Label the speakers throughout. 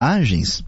Speaker 1: imagens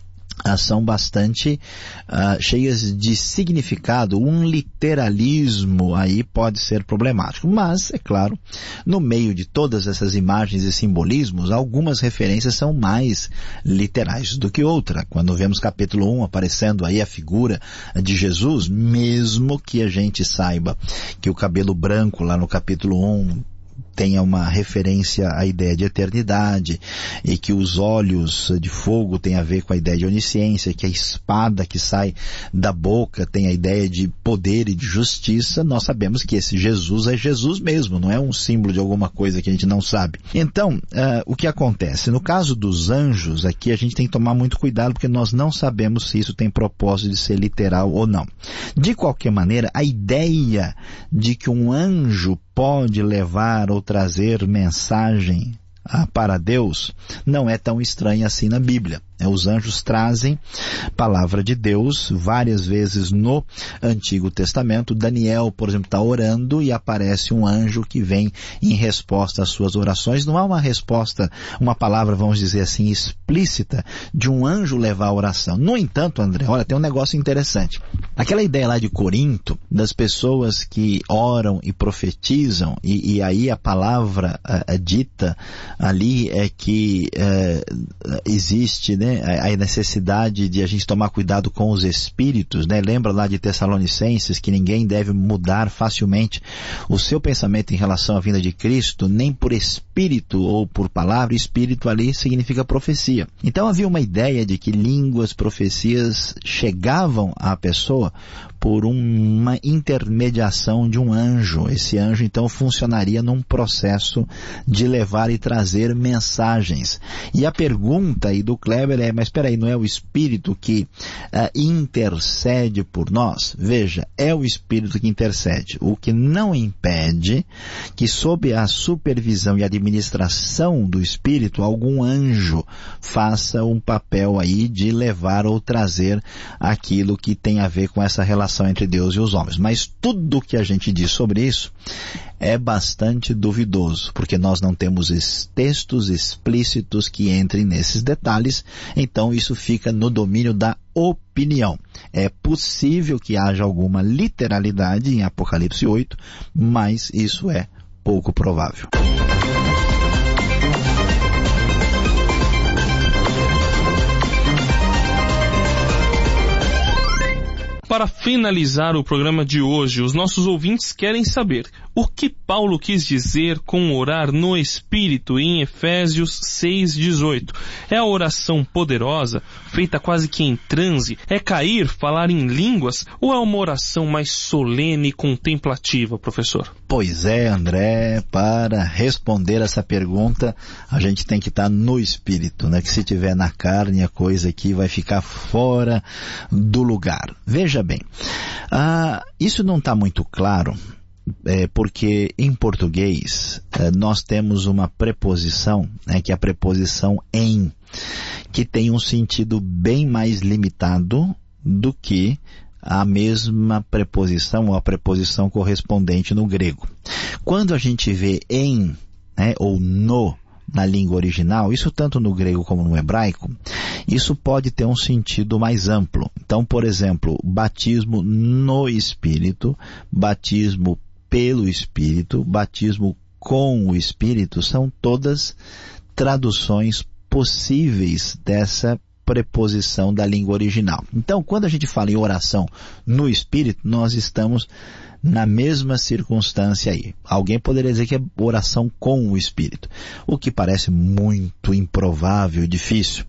Speaker 1: são bastante cheias de significado. Um literalismo aí pode ser problemático. Mas, é claro, no meio de todas essas imagens e simbolismos, algumas referências são mais literais do que outra. Quando vemos capítulo 1 aparecendo aí a figura de Jesus, mesmo que a gente saiba que o cabelo branco lá no capítulo 1 tenha uma referência à ideia de eternidade, e que os olhos de fogo tem a ver com a ideia de onisciência, que a espada que sai da boca tem a ideia de poder e de justiça, nós sabemos que esse Jesus é Jesus mesmo, não é um símbolo de alguma coisa que a gente não sabe. Então, o que acontece? No caso dos anjos, aqui a gente tem que tomar muito cuidado, porque nós não sabemos se isso tem propósito de ser literal ou não. De qualquer maneira, a ideia de que um anjo pode levar ou trazer mensagem para Deus não é tão estranha assim na Bíblia. Os anjos trazem palavra de Deus várias vezes no Antigo Testamento. Daniel, por exemplo, está orando e aparece um anjo que vem em resposta às suas orações. Não há uma resposta, uma palavra, vamos dizer assim, explícita de um anjo levar a oração. No entanto, André, olha, tem um negócio interessante. Aquela ideia lá de Corinto, das pessoas que oram e profetizam, e aí a palavra dita ali é que existe, né, a necessidade de a gente tomar cuidado com os espíritos, né? Lembra lá de Tessalonicenses que ninguém deve mudar facilmente o seu pensamento em relação à vinda de Cristo, nem por espírito ou por palavra. Espírito ali significa profecia. Então havia uma ideia de que línguas, profecias chegavam à pessoa por uma intermediação de um anjo. Esse anjo então funcionaria num processo de levar e trazer mensagens. E a pergunta aí do Kleber é, mas espera aí, não é o Espírito que intercede por nós? Veja, é o Espírito que intercede, o que não impede que sob a supervisão e administração do Espírito, algum anjo faça um papel aí de levar ou trazer aquilo que tem a ver com essa relação entre Deus e os homens. Mas tudo que a gente diz sobre isso é bastante duvidoso, porque nós não temos textos explícitos que entrem nesses detalhes, então isso fica no domínio da opinião. É possível que haja alguma literalidade em Apocalipse 8, mas isso é pouco provável.
Speaker 2: Para finalizar o programa de hoje, os nossos ouvintes querem saber o que Paulo quis dizer com orar no Espírito em Efésios 6,18. É a oração poderosa, feita quase que em transe? É cair, falar em línguas? Ou é uma oração mais solene e contemplativa, professor?
Speaker 1: Pois é, André, para responder essa pergunta, a gente tem que estar no Espírito, né? Que se tiver na carne, a coisa aqui vai ficar fora do lugar. Veja bem, isso não está muito claro, porque em português nós temos uma preposição, né, que é a preposição em, que tem um sentido bem mais limitado do que a mesma preposição ou a preposição correspondente no grego. Quando a gente vê em, né, ou no, na língua original, isso tanto no grego como no hebraico, isso pode ter um sentido mais amplo. Então, por exemplo, batismo no Espírito, batismo pelo Espírito, batismo com o Espírito, são todas traduções possíveis dessa preposição da língua original. Então, quando a gente fala em oração no Espírito, nós estamos na mesma circunstância aí. Alguém poderia dizer que é oração com o Espírito, o que parece muito improvável e difícil.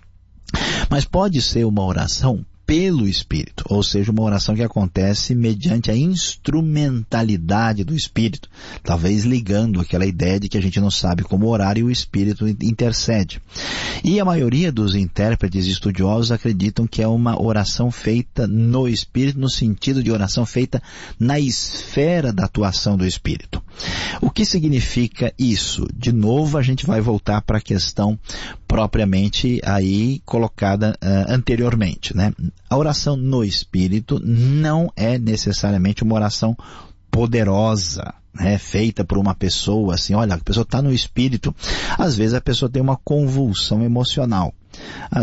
Speaker 1: Mas pode ser uma oração pelo Espírito, ou seja, uma oração que acontece mediante a instrumentalidade do Espírito, talvez ligando aquela ideia de que a gente não sabe como orar e o Espírito intercede. E a maioria dos intérpretes estudiosos acreditam que é uma oração feita no Espírito, no sentido de oração feita na esfera da atuação do Espírito. O que significa isso? De novo, a gente vai voltar para a questão propriamente aí colocada anteriormente, né? A oração no Espírito não é necessariamente uma oração poderosa, né, feita por uma pessoa, assim, olha, a pessoa está no espírito, às vezes a pessoa tem uma convulsão emocional.